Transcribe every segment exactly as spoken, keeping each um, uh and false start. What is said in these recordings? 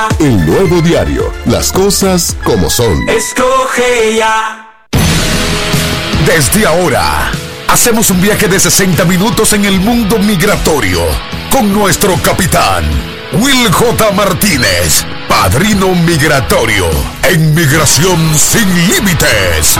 El Nuevo Diario, las cosas como son. Escoge ya. Desde ahora, hacemos un viaje de sesenta minutos en el mundo migratorio con nuestro capitán, Will J. Martínez, padrino migratorio en Migración Sin Límites.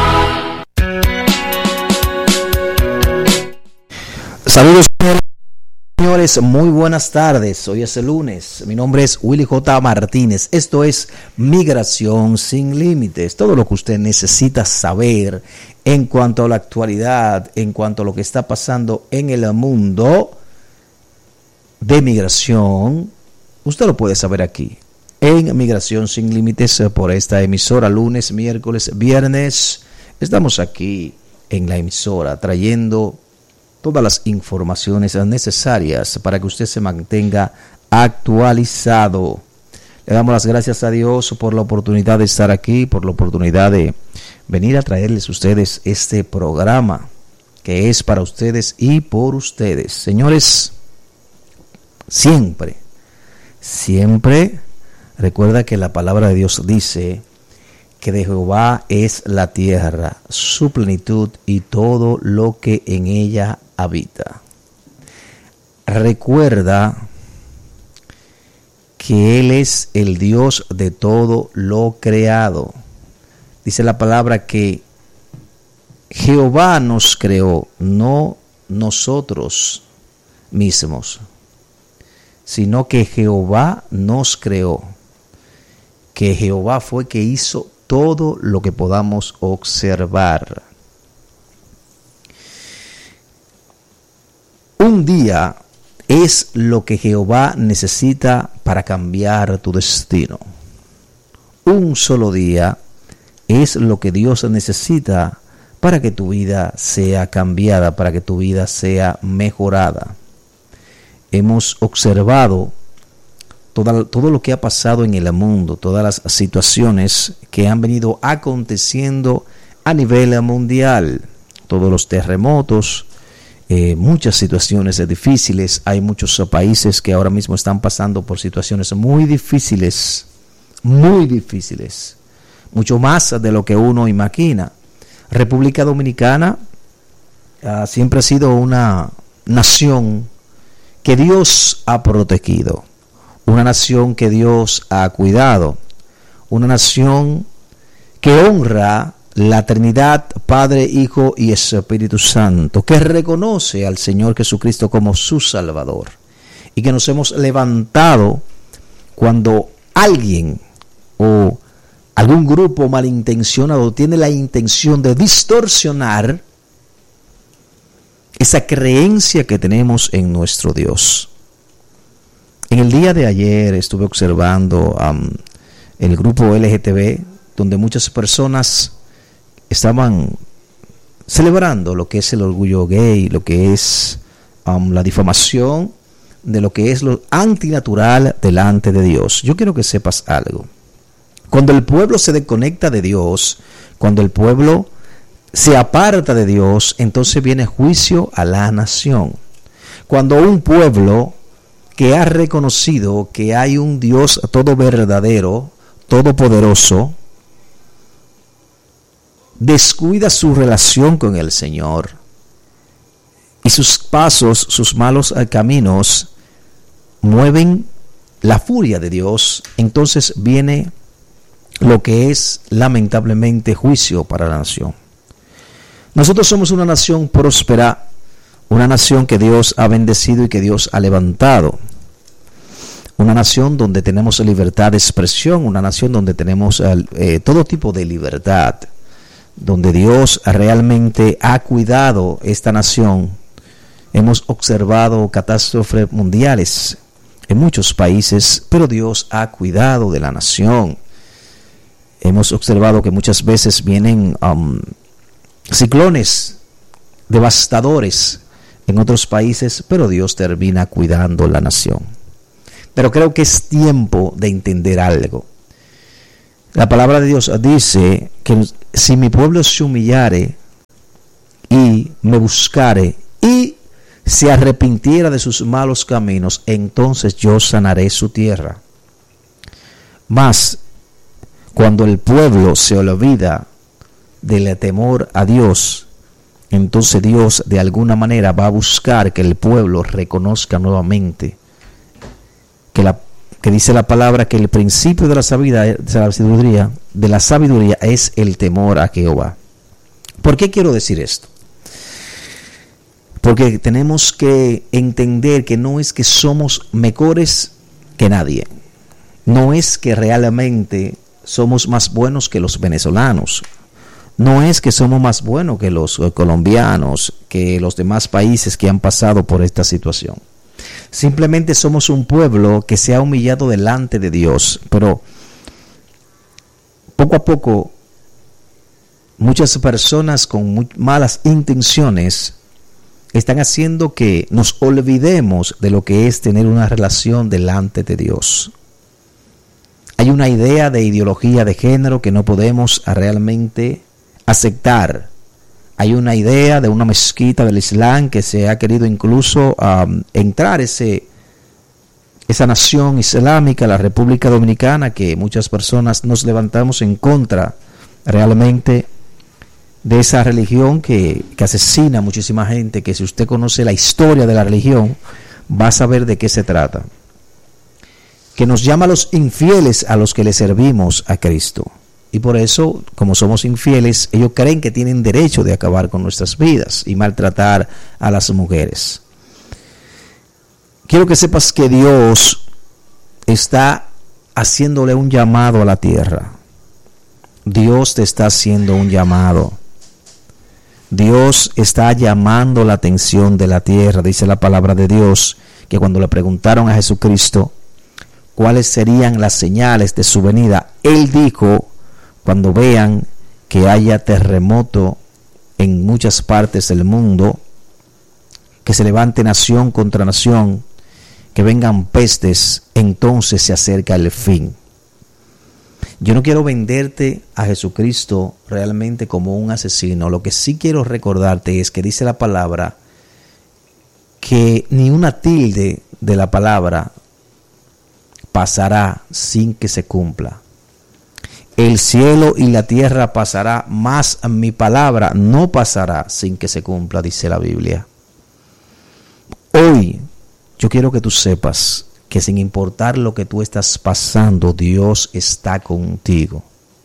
Saludos, señores, muy buenas tardes. Hoy es el lunes. Mi nombre es Willy J. Martínez. Esto es Migración Sin Límites. Todo lo que usted necesita saber en cuanto a la actualidad, en cuanto a lo que está pasando en el mundo de migración, usted lo puede saber aquí, en Migración Sin Límites, por esta emisora, lunes, miércoles, viernes. Estamos aquí en la emisora trayendo todas las informaciones necesarias para que usted se mantenga actualizado. Le damos las gracias a Dios por la oportunidad de estar aquí, por la oportunidad de venir a traerles a ustedes este programa que es para ustedes y por ustedes. Señores, siempre, siempre recuerda que la palabra de Dios dice que de Jehová es la tierra, su plenitud y todo lo que en ella habita. Recuerda que Él es el Dios de todo lo creado. Dice la palabra que Jehová nos creó, no nosotros mismos, sino que Jehová nos creó, que Jehová fue que hizo todo lo que podamos observar. Un día es lo que Jehová necesita para cambiar tu destino. Un solo día es lo que Dios necesita para que tu vida sea cambiada, para que tu vida sea mejorada. Hemos observado Todo, todo lo que ha pasado en el mundo, todas las situaciones que han venido aconteciendo a nivel mundial, todos los terremotos, eh, muchas situaciones difíciles. Hay muchos países que ahora mismo están pasando por situaciones muy difíciles, muy difíciles, mucho más de lo que uno imagina. República Dominicana uh, siempre ha sido una nación que Dios ha protegido. Una nación que Dios ha cuidado, una nación que honra la Trinidad, Padre, Hijo y Espíritu Santo, que reconoce al Señor Jesucristo como su Salvador, y que nos hemos levantado cuando alguien o algún grupo malintencionado tiene la intención de distorsionar esa creencia que tenemos en nuestro Dios. En el día de ayer estuve observando um, el grupo L G T B, donde muchas personas estaban celebrando lo que es el orgullo gay, lo que es um, la difamación de lo que es lo antinatural delante de Dios. Yo quiero que sepas algo. Cuando el pueblo se desconecta de Dios, cuando el pueblo se aparta de Dios, entonces viene juicio a la nación. Cuando un pueblo que ha reconocido que hay un Dios todo verdadero, todopoderoso, descuida su relación con el Señor y sus pasos, sus malos caminos mueven la furia de Dios, entonces viene lo que es lamentablemente juicio para la nación. Nosotros somos una nación próspera, una nación que Dios ha bendecido y que Dios ha levantado. Una nación donde tenemos libertad de expresión, una nación donde tenemos eh, todo tipo de libertad, donde Dios realmente ha cuidado esta nación. Hemos observado catástrofes mundiales en muchos países, pero Dios ha cuidado de la nación. Hemos observado que muchas veces vienen um, ciclones devastadores en otros países, pero Dios termina cuidando la nación. Pero creo que es tiempo de entender algo. La palabra de Dios dice que si mi pueblo se humillare y me buscare y se arrepintiera de sus malos caminos, entonces yo sanaré su tierra. Mas, cuando el pueblo se olvida del temor a Dios, entonces Dios de alguna manera va a buscar que el pueblo reconozca nuevamente que, la, que dice la palabra que el principio de la sabiduría, de la sabiduría, de la sabiduría es el temor a Jehová. ¿Por qué quiero decir esto? Porque tenemos que entender que no es que somos mejores que nadie. No es que realmente somos más buenos que los venezolanos. No es que somos más buenos que los colombianos, que los demás países que han pasado por esta situación. Simplemente somos un pueblo que se ha humillado delante de Dios. Pero poco a poco, muchas personas con muy malas intenciones están haciendo que nos olvidemos de lo que es tener una relación delante de Dios. Hay una idea de ideología de género que no podemos realmente aceptar. Hay una idea de una mezquita del Islam que se ha querido incluso um, entrar ese, esa nación islámica, la República Dominicana, que muchas personas nos levantamos en contra realmente de esa religión que, que asesina a muchísima gente, que si usted conoce la historia de la religión, va a saber de qué se trata. Que nos llama a los infieles a los que le servimos a Cristo. Y por eso, como somos infieles, ellos creen que tienen derecho de acabar con nuestras vidas y maltratar a las mujeres. Quiero que sepas que Dios está haciéndole un llamado a la tierra. Dios te está haciendo un llamado. Dios está llamando la atención de la tierra. Dice la palabra de Dios que cuando le preguntaron a Jesucristo cuáles serían las señales de su venida, Él dijo: cuando vean que haya terremoto en muchas partes del mundo, que se levante nación contra nación, que vengan pestes, entonces se acerca el fin. Yo no quiero venderte a Jesucristo realmente como un asesino. Lo que sí quiero recordarte es que dice la palabra que ni una tilde de la palabra pasará sin que se cumpla. El cielo y la tierra pasará, mas mi palabra no pasará sin que se cumpla, dice la Biblia. Hoy yo quiero que tú sepas que sin importar lo que tú estás pasando, Dios está contigo.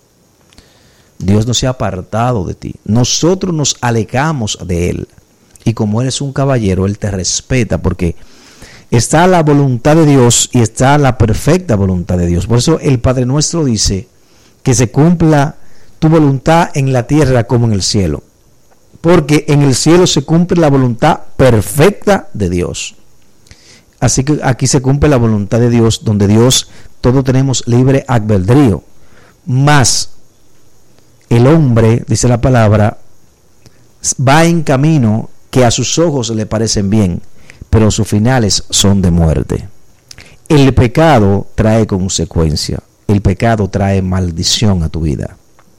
Dios no se ha apartado de ti. Nosotros nos alejamos de Él. Y como eres un caballero, Él te respeta, porque está la voluntad de Dios y está la perfecta voluntad de Dios. Por eso el Padre Nuestro dice: que se cumpla tu voluntad en la tierra como en el cielo. Porque en el cielo se cumple la voluntad perfecta de Dios. Así que aquí se cumple la voluntad de Dios, donde Dios, todos tenemos libre albedrío. Mas el hombre, dice la palabra, va en camino que a sus ojos le parecen bien, pero sus finales son de muerte. El pecado trae consecuencia. El pecado trae maldición a tu vida.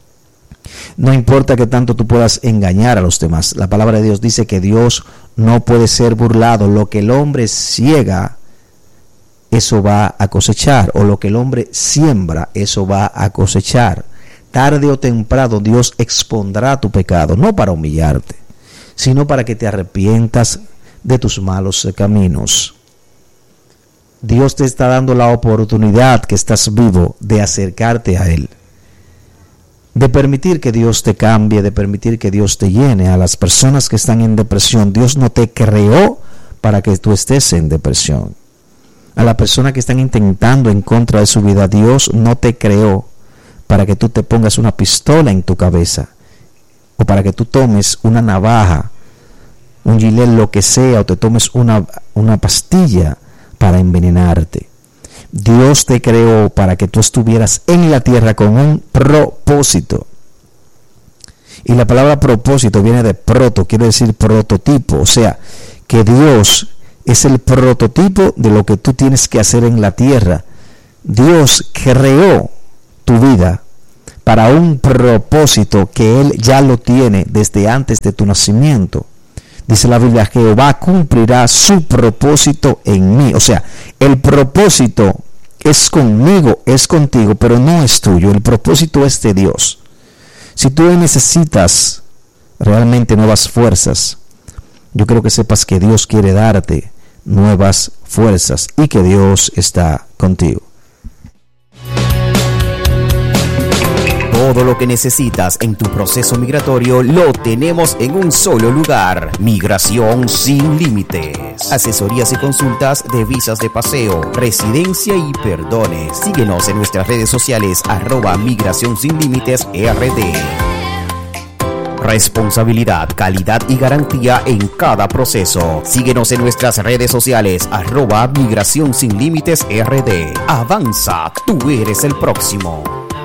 No importa que tanto tú puedas engañar a los demás. La palabra de Dios dice que Dios no puede ser burlado. Lo que el hombre ciega, eso va a cosechar. O lo que el hombre siembra, eso va a cosechar. Tarde o temprano Dios expondrá tu pecado. No para humillarte, sino para que te arrepientas de tus malos caminos. Dios te está dando la oportunidad, que estás vivo, de acercarte a Él, de permitir que Dios te cambie, de permitir que Dios te llene. A las personas que están en depresión, Dios no te creó para que tú estés en depresión. A las personas que están intentando en contra de su vida, Dios no te creó para que tú te pongas una pistola en tu cabeza, o para que tú tomes una navaja, un gilet, lo que sea, o te tomes una, una pastilla para envenenarte. Dios te creó para que tú estuvieras en la tierra con un propósito. Y la palabra propósito viene de proto, quiere decir prototipo. O sea, que Dios es el prototipo de lo que tú tienes que hacer en la tierra. Dios creó tu vida para un propósito que Él ya lo tiene desde antes de tu nacimiento. Dice la Biblia: Jehová cumplirá su propósito en mí. O sea, el propósito es conmigo, es contigo, pero no es tuyo. El propósito es de Dios. Si tú necesitas realmente nuevas fuerzas, yo quiero que sepas que Dios quiere darte nuevas fuerzas y que Dios está contigo. Todo lo que necesitas en tu proceso migratorio lo tenemos en un solo lugar. Migración Sin Límites. Asesorías y consultas de visas de paseo, residencia y perdones. Síguenos en nuestras redes sociales arroba Migración Sin Límites R D. Responsabilidad, calidad y garantía en cada proceso. Síguenos en nuestras redes sociales arroba Migración Sin Límites R D. Avanza, tú eres el próximo.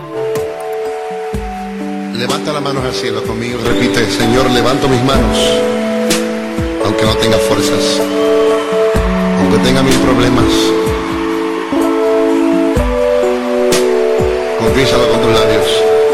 Levanta las manos al cielo conmigo. Repite: Señor, levanto mis manos, aunque no tenga fuerzas, aunque tenga mil problemas. Confiésalo con tus labios.